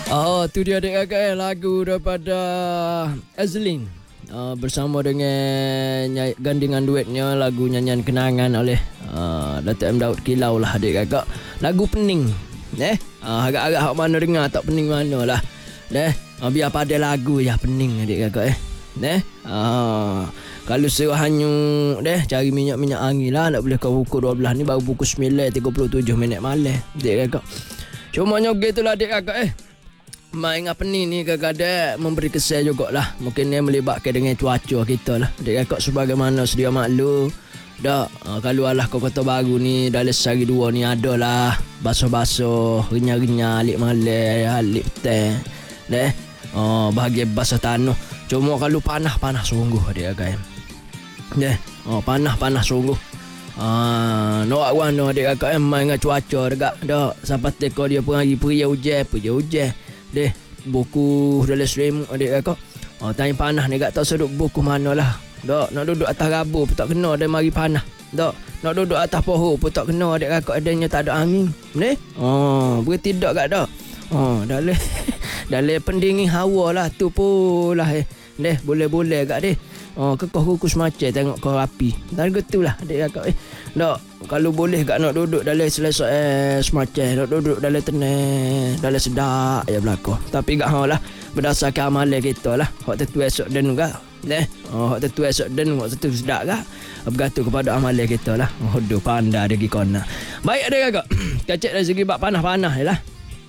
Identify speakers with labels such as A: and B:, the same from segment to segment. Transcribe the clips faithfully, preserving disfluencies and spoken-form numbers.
A: Oh, tu dia adik kakak eh, lagu daripada Azlin uh, bersama dengan ny- gandingan duetnya lagu nyanyian kenangan oleh uh, Datuk M. Daud Kilau lah adik kakak. Lagu pening. Eh, uh, agak-agak hak mana dengar tak pening mana lah. Deh, uh, biar pada lagu ya pening adik kakak eh. Deh, uh, kalau suruh hanyu deh cari minyak-minyak angin lah nak boleh kau pukul dua belas ni baru pukul sembilan tiga puluh tujuh minit malam adik kakak. Cuma nyogeh tu lah adik kakak eh. Main apa ni ni kadang-kadang memberi kesan jugalah. Mungkin dia melibatkan dengan cuaca kita lah. Adik kakak sebagaimana sedia maklum. Dak, uh, kalau alah kau kata baru ni dalam sehari dua ni adalah basah-basah, renyah-renyah, alik malam, alik petang. Deh, uh, bahagian basah tanah. Cuma kalau panah-panah sungguh adik kakak. Deh, oh, panah-panah sungguh. Ah, nak warna adik kakak main dengan cuaca dekat. Dak, sampai teko dia pun hari peri hujan, peri hujan. Deh, buku dalam selimut adik kakak. Oh, tanya panah ni tak tahu seduk buku mana lah. Dok, nak duduk atas rabur pun tak kena ada mari panah. Dok, nak duduk atas pohon pun tak kena adik kakak adanya tak ada angin. Ni? Oh, berarti tak kat dak. Oh, dalam dalam pendingin hawa lah tu pun lah eh. Deh, boleh-boleh kat deh. Oh, kekoh kukus macam tengok kau api. Dan gitulah adik kakak eh. Dok, kalau boleh kat nak duduk dalam selesai eh, semacam nak duduk dalam tenang, dalam sedak ya belaka. Tapi gak hang lah berdasarkan amalan kita lah. Hak tentu esok dan juga. Deh, oh, hak tentu esok dan hak tentu sedak gak. Bergantung kepada amalan kita lah. Oh, doh pandai degi kona. Baik adik kakak. Kacak dari segi bab panah-panah lah.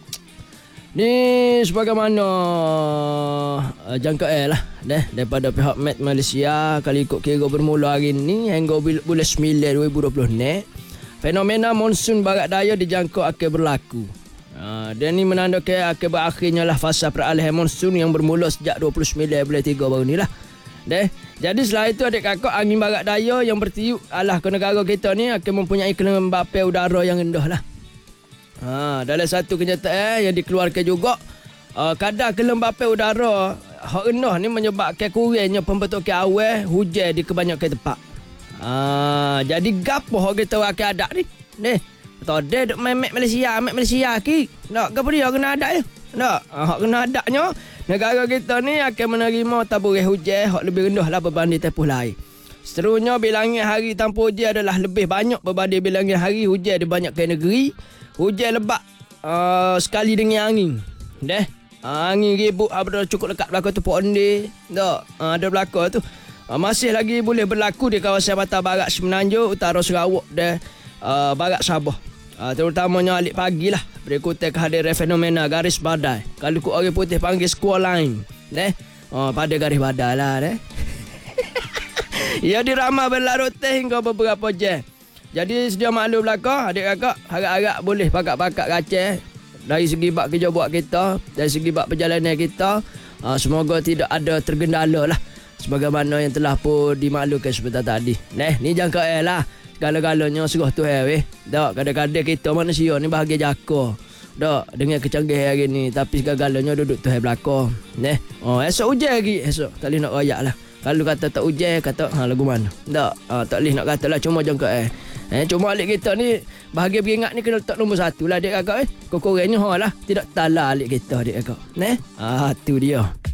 A: Ni sebagaimana uh, jangkaan lah deh, daripada pihak Met Malaysia kali ikut kira bermula hari ni hingga bulan sembilan dua ribu dua puluh ni fenomena monsun barat daya dijangka akan berlaku. Uh, dan ni menandakan akan berakhirnya lah fasa peralihan monsun yang bermula sejak dua puluh sembilan bulan tiga baru ni lah. Deh, jadi setelah itu adik kakak angin barat daya yang bertiup alah ke negara kita ni akan mempunyai kelembapan udara yang rendah lah. Ha, dalam satu kenyataan yang dikeluarkan juga uh, kadar kelembapan udara hak rendah ni menyebabkan kurangnya pembentukan awan hujan di kebanyakan tempat. Ha, jadi gapo hak kita akan ada ni? Ni, tadi duk main Malaysia, main Malaysia ki. Nak gapo dia kena ada ya? Nak, hak kena adanya negara kita ni akan menerima taburan hujan hak lebih rendah lah berbanding tempoh lain. Seterusnya bilangan hari tanpa hujan adalah lebih banyak berbanding bilangan hari hujan di banyak negeri. Hujan lebat uh, sekali dengan angin. Deh, uh, angin ribut ada cukup dekat belakang tu pohon dia. Tak, uh, ada belakang tu. Uh, masih lagi boleh berlaku di kawasan Batam Barat Semenanjung, Utara Sarawak dan uh, Barat Sabah. Uh, terutamanya alik pagi lah. Berikutan kehadiran fenomena garis badai. Kalau kut orang putih panggil squall line. Deh, uh, pada garis badai lah deh. Ia diramal berlarut hingga beberapa jam. Jadi sedia maklum belakang adik kakak harap-harap boleh pakat-pakat kacang dari segi bab kerja buat kita, dari segi bab perjalanan kita. Uh, semoga tidak ada tergendala lah sebagaimana yang telah pun dimaklumkan sebentar tadi. Nah, ni jangkaan lah. Segala-galanya suruh Tuhan weh. Tak, kadang-kadang kita manusia ni bahagia jaka. Tak, dengan kecanggihan hari ni tapi segala-galanya duduk Tuhan belakang. Nah, oh esok hujan lagi, esok tak boleh nak royak lah. Kalau kata tak hujan, kata ha lagu mana? Tak, ha, tak boleh nak kata lah cuma jangkaan. Eh, cuma alik kita ni bahagia beringat ni kena letak nombor satu lah adik kakak eh. Kau korangnya ha lah. Tidak tala alik kita adik kakak. Eh? Ah, tu dia.